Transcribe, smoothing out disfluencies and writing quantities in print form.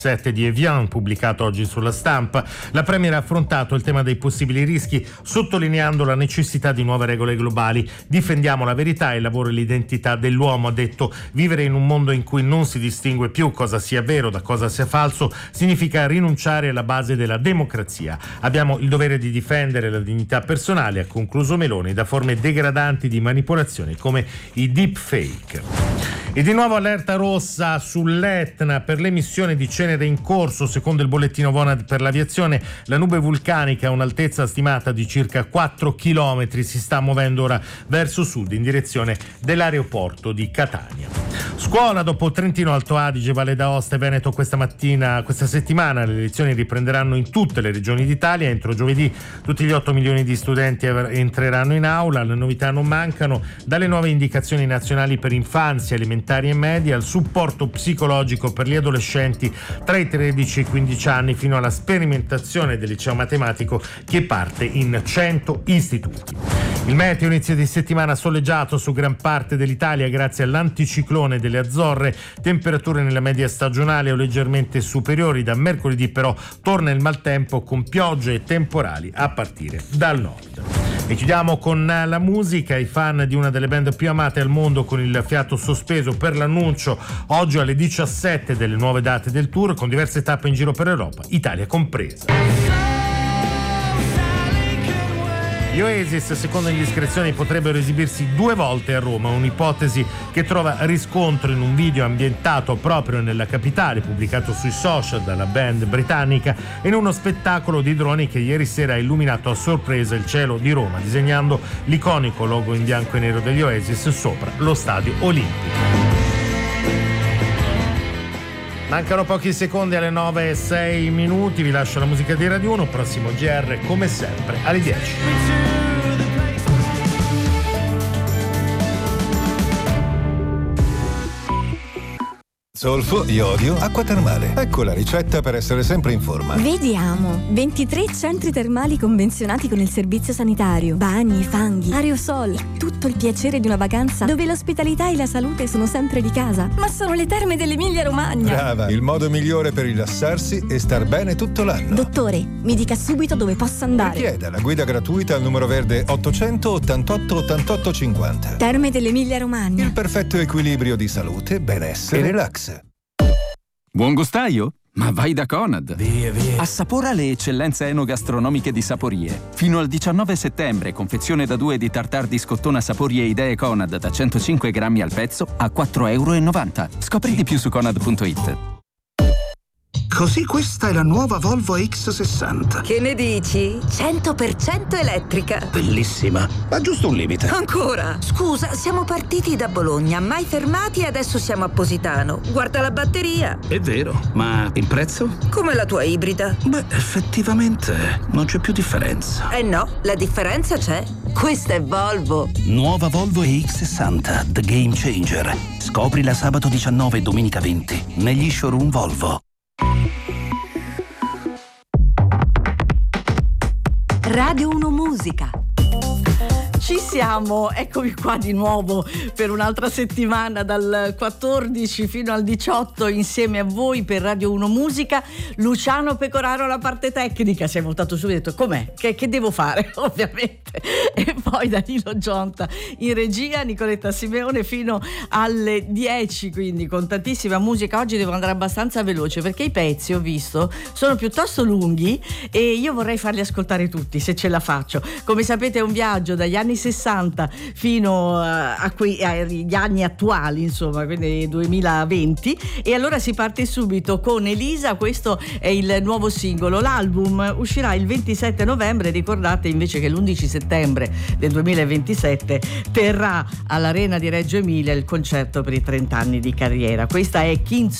di Evian, pubblicato oggi sulla Stampa. La Premier ha affrontato il tema dei possibili rischi, sottolineando la necessità di nuove regole globali. Difendiamo la verità, il lavoro e l'identità dell'uomo, ha detto. Vivere in un mondo in cui non si distingue più cosa sia vero da cosa sia falso significa rinunciare alla base della democrazia. Abbiamo il dovere di difendere la dignità personale, ha concluso Meloni, da forme degradanti di manipolazione come i deepfake. E di nuovo allerta rossa sull'Etna per l'emissione di cenere in corso. Secondo il bollettino VONAD per l'aviazione, la nube vulcanica a un'altezza stimata di circa 4 chilometri si sta muovendo ora verso sud in direzione dell'aeroporto di Catania. Scuola, dopo Trentino, Alto Adige, Valle d'Aosta e Veneto questa settimana le lezioni riprenderanno in tutte le regioni d'Italia. Entro giovedì tutti gli 8 milioni di studenti entreranno in aula. Le novità non mancano, dalle nuove indicazioni nazionali per infanzia, elementari e media, al supporto psicologico per gli adolescenti tra i 13 e i 15 anni, fino alla sperimentazione del liceo matematico che parte in 100 istituti. Il meteo, inizio di settimana soleggiato su gran parte dell'Italia grazie all'anticiclone delle Azzorre, temperature nella media stagionale o leggermente superiori. Da mercoledì però torna il maltempo con piogge e temporali a partire dal nord. E chiudiamo con la musica. I fan di una delle band più amate al mondo con il fiato sospeso per l'annuncio oggi alle 17 delle nuove date del tour, con diverse tappe in giro per Europa, Italia compresa. Gli Oasis, secondo indiscrezioni, potrebbero esibirsi 2 volte a Roma, un'ipotesi che trova riscontro in un video ambientato proprio nella capitale, pubblicato sui social dalla band britannica, e in uno spettacolo di droni che ieri sera ha illuminato a sorpresa il cielo di Roma, disegnando l'iconico logo in bianco e nero degli Oasis sopra lo stadio olimpico. Mancano pochi secondi alle 9:06, vi lascio la musica di Radio 1, prossimo GR come sempre alle 10. Zolfo, iodio, acqua termale. Ecco la ricetta per essere sempre in forma. Vediamo. 23 centri termali convenzionati con il servizio sanitario. Bagni, fanghi, aerosol. Tutto il piacere di una vacanza dove l'ospitalità e la salute sono sempre di casa. Ma sono le terme dell'Emilia Romagna. Brava, il modo migliore per rilassarsi e star bene tutto l'anno. Dottore, mi dica subito dove posso andare. Richieda la guida gratuita al numero verde 888 88 50. Terme dell'Emilia Romagna. Il perfetto equilibrio di salute, benessere e relax. Buon gustaio? Ma vai da Conad! Via. Assapora le eccellenze enogastronomiche di Saporie. Fino al 19 settembre, confezione da 2 di tartare di scottona Saporie Idee Conad da 105 grammi al pezzo a €4,90. Scopri di più su Conad.it. Così questa è la nuova Volvo X60. Che ne dici? 100% elettrica. Bellissima, ma giusto un limite. Ancora? Scusa, siamo partiti da Bologna, mai fermati e adesso siamo a Positano. Guarda la batteria. È vero, ma il prezzo? Come la tua ibrida. Beh, effettivamente non c'è più differenza. Eh no, la differenza c'è. Questa è Volvo. Nuova Volvo EX60, The Game Changer. Scoprila sabato 19 e domenica 20 negli showroom Volvo. Radio 1 Musica. Ci siamo, eccomi qua di nuovo per un'altra settimana dal 14 fino al 18 insieme a voi per Radio 1 Musica. Luciano Pecoraro alla parte tecnica, si è votato subito, detto com'è? Che devo fare? Ovviamente. E poi Danilo Gionta in regia, Nicoletta Simeone fino alle 10, quindi con tantissima musica. Oggi devo andare abbastanza veloce perché i pezzi, ho visto, sono piuttosto lunghi e io vorrei farli ascoltare tutti se ce la faccio. Come sapete è un viaggio dagli anni 60 fino agli anni attuali, insomma, quindi 2020, e allora si parte subito con Elisa. Questo è il nuovo singolo. L'album uscirà il 27 novembre. Ricordate invece che l'11 settembre del 2027 terrà all'Arena di Reggio Emilia il concerto per i 30 anni di carriera. Questa è King